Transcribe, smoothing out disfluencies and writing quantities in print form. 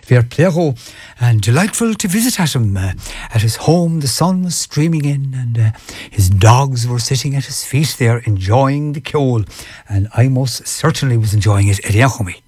Fair play, and delightful to visit at him. At his home, the sun was streaming in, and his dogs were sitting at his feet there, enjoying the ceol. And I most certainly was enjoying it.